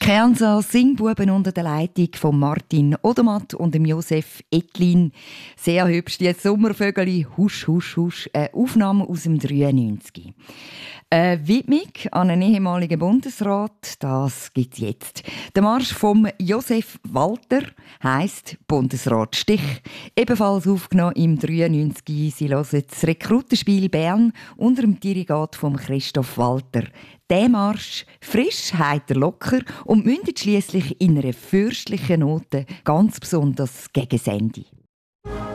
Kansas Singbuben unter der Leitung von Martin Odermatt und dem Josef Ettlin. Sehr hübsch, die Sommervögel, husch, husch, husch. Eine Aufnahme aus dem 93. Eine Widmung an einen ehemaligen Bundesrat, das gibt es jetzt. Der Marsch vom Josef Walter heisst Bundesratstich. Ebenfalls aufgenommen im 93. Sie hören das Rekrutenspiel Bern unter dem Dirigat von Christoph Walter. Der Marsch frisch, heiter, locker und mündet schliesslich in einer fürstlichen Note, ganz besonders gegen das Ende.